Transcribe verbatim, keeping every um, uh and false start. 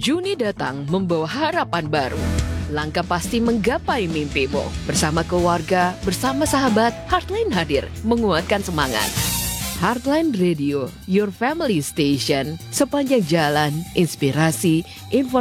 Juni datang membawa harapan baru. Langkah pasti menggapai mimpimu. Bersama keluarga, bersama sahabat, Heartline hadir menguatkan semangat. Heartline Radio, your family station. Sepanjang jalan, inspirasi, informasi.